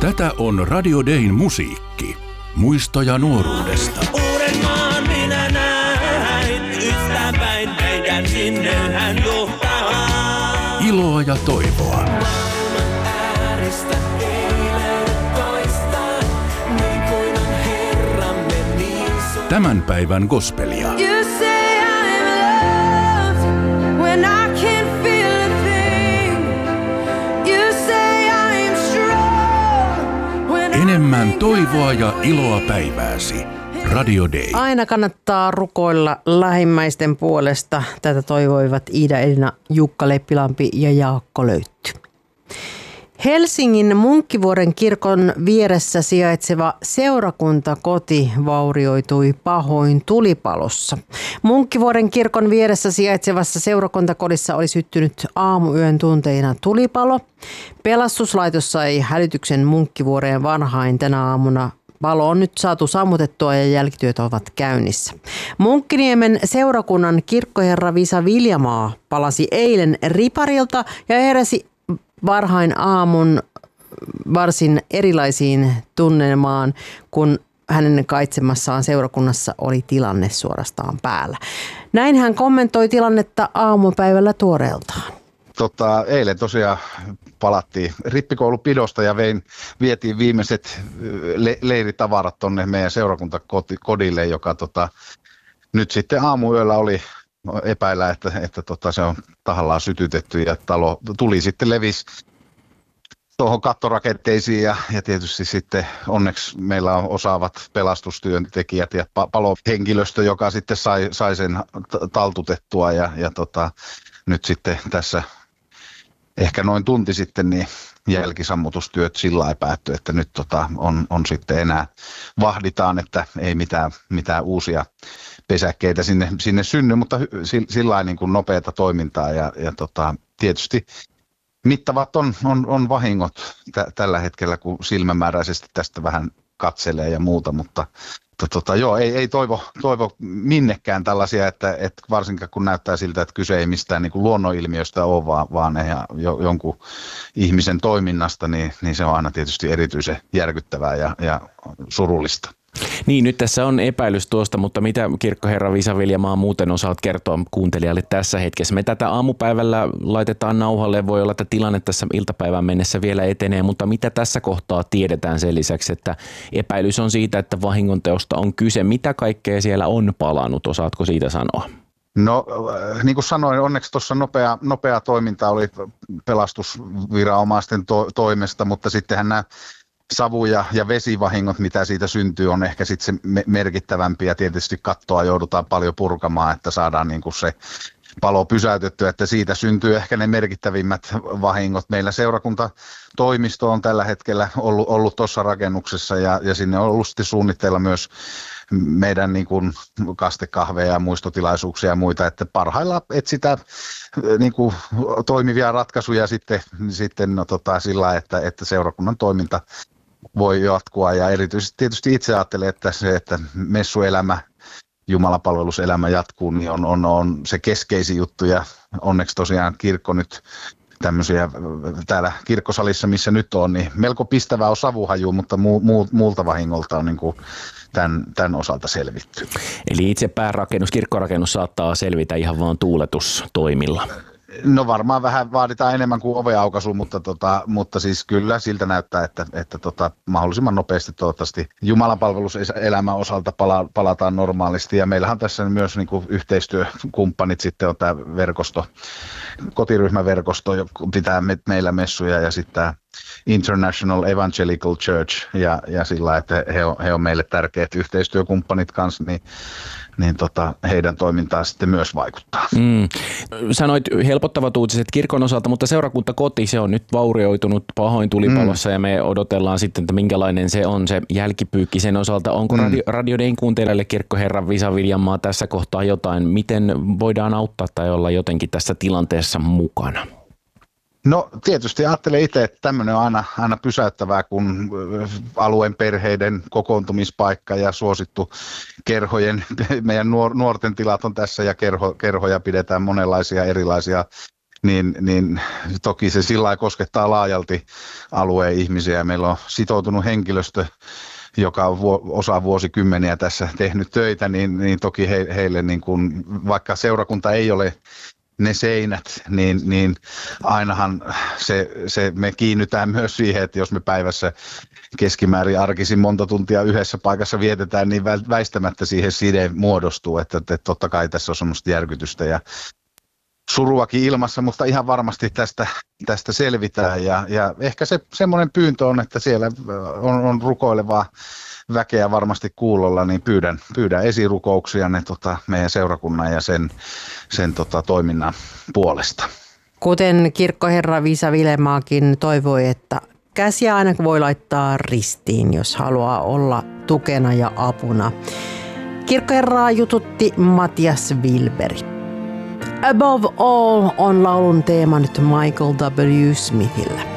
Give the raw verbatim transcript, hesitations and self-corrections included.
Tätä on Radio Dayn musiikki. Muistoja nuoruudesta. Uudenmaan minä näin, ystäväin meidän sinne hän johtaa. Iloa ja toivoa. Maailman ääristä eilen toista, niin kuin on Herramme niin suuri. Tämän päivän gospelia. You say I'm loved when I can't feel a thing. You say I'm strong when I Enemmän toivoa ja iloa päivääsi. Radio Day. Aina kannattaa rukoilla lähimmäisten puolesta. Tätä toivoivat Iida Elina, Jukka Leppilampi ja Jaakko Löytty. Helsingin Munkkivuoren kirkon vieressä sijaitseva seurakuntakoti vaurioitui pahoin tulipalossa. Munkkivuoren kirkon vieressä sijaitsevassa seurakuntakodissa oli syttynyt aamuyön tunteina tulipalo. Pelastuslaitos sai hälytyksen Munkkivuoreen varhain tänä aamuna. Palo on nyt saatu sammutettua ja jälkityöt ovat käynnissä. Munkkiniemen seurakunnan kirkkoherra Visa Viljamaa palasi eilen riparilta ja heräsi varhain aamun varsin erilaisiin tunnelmaan, kun hänen kaitsemassaan seurakunnassa oli tilanne suorastaan päällä. Näin hän kommentoi tilannetta aamupäivällä tuoreeltaan. Tota, eilen tosiaan palattiin rippikoulupidosta ja vein, vietiin viimeiset le- leiritavarat tuonne meidän seurakuntakodille, joka tota, nyt sitten aamuyöllä oli epäillä, että, että tota, se on tahallaan sytytetty ja talo tuli sitten levisi tuohon kattorakenteisiin ja, ja tietysti sitten onneksi meillä on osaavat pelastustyöntekijät ja pa- palohenkilöstö, joka sitten sai, sai sen t- taltutettua ja, ja tota, nyt sitten tässä ehkä noin tunti sitten niin jälkisammutustyöt sillä lailla päättyi, että nyt tota on, on sitten enää vahditaan, että ei mitään, mitään uusia pesäkkeitä sinne, sinne synny, mutta sillä lailla niin kuin nopeata toimintaa ja, ja tota, tietysti mittavat on, on, on vahingot tä, tällä hetkellä, kun silmämääräisesti tästä vähän katselee ja muuta, mutta Tota, joo, ei, ei toivo, toivo minnekään tällaisia, että, että varsinkaan kun näyttää siltä, että kyse ei mistään niin kuin luonnonilmiöstä ole, vaan, vaan ihan jo, jonkun ihmisen toiminnasta, niin, niin se on aina tietysti erityisen järkyttävää ja, ja surullista. Niin, nyt tässä on epäilys tuosta, mutta mitä kirkkoherra Visa Viljamaa muuten osaat kertoa kuuntelijalle tässä hetkessä? Me tätä aamupäivällä laitetaan nauhalle, voi olla, että tilanne tässä iltapäivän mennessä vielä etenee, mutta mitä tässä kohtaa tiedetään sen lisäksi, että epäilys on siitä, että vahingonteosta on kyse. Mitä kaikkea siellä on palannut, osaatko siitä sanoa? No niin kuin sanoin, onneksi tuossa nopea, nopea toiminta oli pelastusviranomaisten to, toimesta, mutta sittenhän nämä savu- ja, ja vesivahingot, mitä siitä syntyy, on ehkä sitten se merkittävämpi ja tietysti kattoa joudutaan paljon purkamaan, että saadaan niin kuin se palo pysäytettyä, että siitä syntyy ehkä ne merkittävimmät vahingot. Meillä seurakuntatoimisto on tällä hetkellä ollut, ollut tuossa rakennuksessa ja, ja sinne on ollut sitten suunnitteilla myös meidän niin kuin kastekahveja ja muistotilaisuuksia ja muita, että parhaillaan etsitään niin kuin toimivia ratkaisuja sitten, sitten no, tota, sillä, että, että seurakunnan toiminta voi jatkua ja erityisesti tietysti itse ajattelen, että se, että messuelämä, jumalapalveluselämä jatkuu, niin on, on, on se keskeisin juttu ja onneksi tosiaan kirkko nyt tämmöisiä täällä kirkkosalissa, missä nyt on, niin melko pistävää on savuhaju, mutta muu, muu, muulta vahingolta on niin kuin tämän, tämän osalta selvitty. Eli itse päärakennus, kirkkorakennus saattaa selvitä ihan vaan tuuletustoimilla. No varmaan vähän vaaditaan enemmän kuin oveaukaisu, mutta, tota, mutta siis kyllä siltä näyttää, että, että tota, mahdollisimman nopeasti toivottavasti jumalanpalveluselämän osalta pala, palataan normaalisti. Ja meillähän tässä myös niin kuin yhteistyökumppanit sitten on tämä verkosto, kotiryhmäverkosto, joka pitää me, meillä messuja ja sitten tämä International Evangelical Church ja, ja sillä, että he on, he on meille tärkeät yhteistyökumppanit kanssa, niin niin tota, heidän toimintaan sitten myös vaikuttaa. Mm. Sanoit helpottavat uutiset kirkon osalta, mutta seurakuntakoti, se on nyt vaurioitunut pahoin tulipalossa mm. ja me odotellaan sitten, että minkälainen se on se jälkipyykki sen osalta. Onko mm. Radio, Radio Dayn kuuntelijalle kirkkoherra Visa Viljamaa tässä kohtaa jotain? Miten voidaan auttaa tai olla jotenkin tässä tilanteessa mukana? No tietysti ajattelen itse, että tämmöinen on aina, aina pysäyttävää, kun alueen perheiden kokoontumispaikka ja suosittu kerhojen, meidän nuor, nuorten tilat on tässä ja kerho, kerhoja pidetään monenlaisia erilaisia niin, niin toki se sillä lailla koskettaa laajalti alueen ihmisiä. Meillä on sitoutunut henkilöstö, joka on vu- osa vuosikymmeniä tässä tehnyt töitä, niin, niin toki he, heille, niin kun, vaikka seurakunta ei ole ne seinät, niin, niin ainahan se, se, me kiinnytään myös siihen, että jos me päivässä keskimäärin arkisin monta tuntia yhdessä paikassa vietetään, niin väistämättä siihen side muodostuu, että, että totta kai tässä on semmoista järkytystä ja suruakin ilmassa, mutta ihan varmasti tästä, tästä selvitään ja, ja ehkä se semmoinen pyyntö on, että siellä on, on rukoilevaa väkeä varmasti kuulolla, niin pyydän, pyydän esirukouksia ne tota, meidän seurakunnan ja sen, sen tota, toiminnan puolesta. Kuten kirkkoherra Viisa Vilemaakin toivoi, että käsiä aina voi laittaa ristiin, jos haluaa olla tukena ja apuna. Kirkkoherraa jututti Matias Wilberi. Above All on laulun teema nyt Michael W. Smithillä.